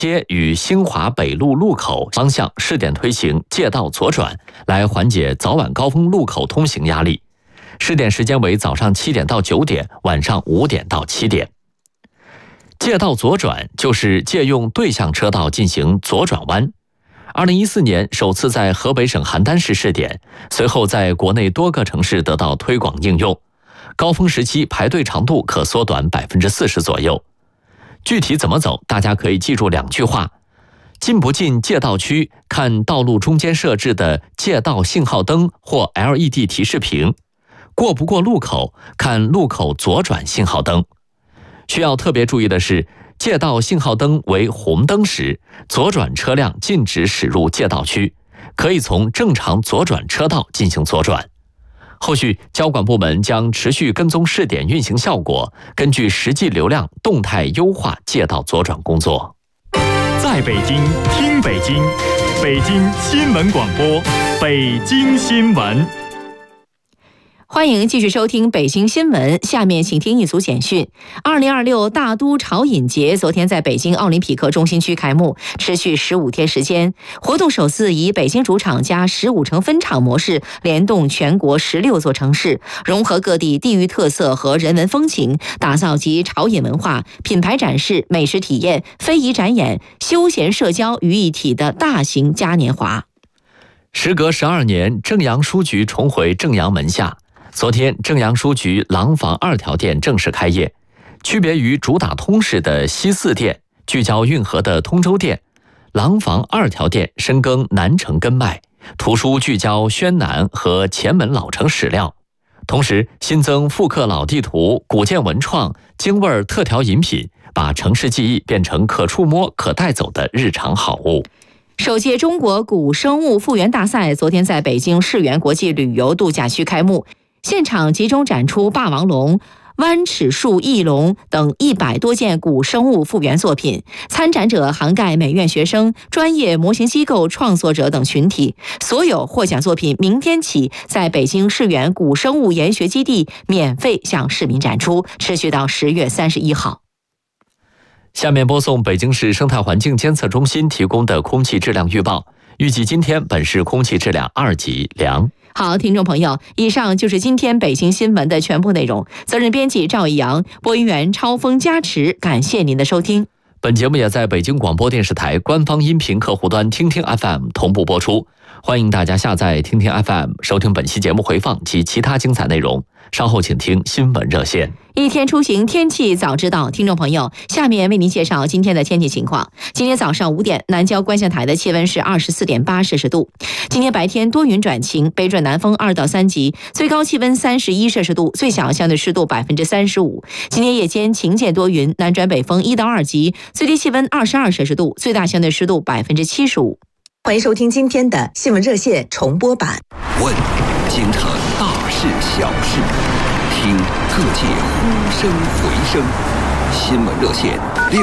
街与兴华北路路口方向试点推行借道左转，来缓解早晚高峰路口通行压力。试点时间为早上7点到9点，晚上5点到7点。借道左转就是借用对向车道进行左转弯。2014年首次在河北省邯郸市试点，随后在国内多个城市得到推广应用。高峰时期排队长度可缩短40%左右。具体怎么走，大家可以记住2句话：进不进借道区，看道路中间设置的借道信号灯或 LED 提示屏；过不过路口，看路口左转信号灯。需要特别注意的是，借道信号灯为红灯时，左转车辆禁止驶入借道区，可以从正常左转车道进行左转。后续交管部门将持续跟踪试点运行效果，根据实际流量动态优化借道左转工作。 在北京听北京，北京新闻广播，北京新闻。 欢迎继续收听北京新闻，下面请听一组简讯。2026大都潮饮节昨天在北京奥林匹克中心区开幕，持续15天时间。活动首次以北京主场加15城分场模式，联动全国16座城市，融合各地地域特色和人文风情，打造集潮饮文化、品牌展示、美食体验、非遗展演、休闲社交于一体的大型嘉年华。 时隔12年，正阳书局重回正阳门下。昨天，正阳书局廊坊2条店正式开业。区别于主打通市的西4店，聚焦运河的通州店，廊坊2条店深耕南城根脉，图书聚焦宣南和前门老城史料，同时新增复刻老地图、古建文创、京味特调饮品，把城市记忆变成可触摸、可带走的日常好物。 首届中国古生物复原大赛昨天在北京世园国际旅游度假区开幕。现场集中展出霸王龙、弯齿树翼龙等100多件古生物复原作品，参展者涵盖美院学生、专业模型机构创作者等群体。所有获奖作品明天起在北京世园古生物研学基地免费向市民展出，持续到10月31号。 下面播送北京市生态环境监测中心提供的空气质量预报，预计今天本市空气质量2级良。 好，听众朋友，以上就是今天北京新闻的全部内容。责任编辑赵一阳，播音员超峰加持，感谢您的收听。 本节目也在北京广播电视台官方音频客户端听听 FM 同步播出，欢迎大家下载听听 FM 收听本期节目回放及其他精彩内容。稍后请听新闻热线。 一天出行，天气早知道。听众朋友，下面为您介绍今天的天气情况。今天早上5点，南郊观象台的气温是24.8摄氏度。今天白天多云转晴，北转南风2到3级，最高气温31摄氏度，最小相对湿度35%。今天夜间晴见多云，南转北风1到2级，最低气温22摄氏度，最大相对湿度75%。 欢迎收听今天的新闻热线重播版。 问京城大事小事，听各界呼声回声。新闻热线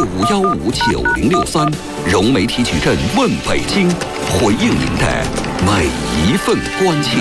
65159063，融媒体矩阵问北京，回应您的每一份关切。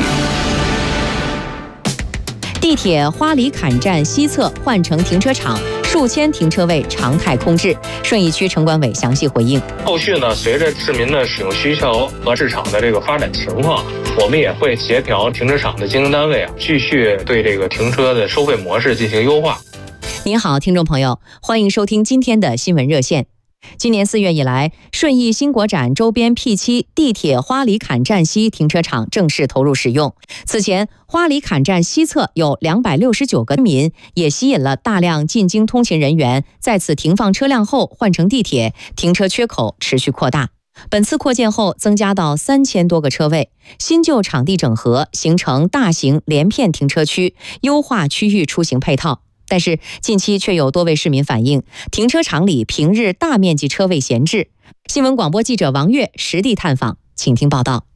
地铁花里坎站西侧换乘停车场，数千停车位常态空置。顺义区城管委详细回应。 后续呢，随着市民的使用需求和市场的这个发展情况，我们也会协调停车场的经营单位继续对这个停车的收费模式进行优化。 您好，听众朋友，欢迎收听今天的新闻热线。今年4月以来，顺义新国展周边 P7 地铁花里坎站西停车场正式投入使用。此前，花里坎站西侧有269个居民，也吸引了大量进京通勤人员在此停放车辆后换乘地铁，停车缺口持续扩大。本次扩建后增加到3000多个车位，新旧场地整合，形成大型连片停车区，优化区域出行配套。但是近期却有多位市民反映，停车场里平日大面积车位闲置。新闻广播记者王悦实地探访，请听报道。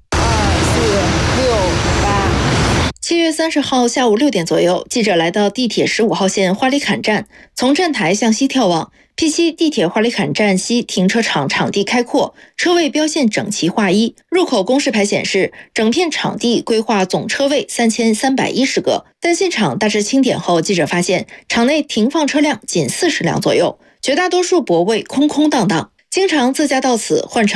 7月30号下午6点左右，记者来到地铁15号线花里坎站，从站台向西眺望。P7 地铁花里坎站西停车场场地开阔，车位标线整齐划一。入口公示牌显示，整片场地规划总车位3310个，但现场大致清点后，记者发现场内停放车辆仅40辆左右，绝大多数泊位空空荡荡。 经常自驾到此换乘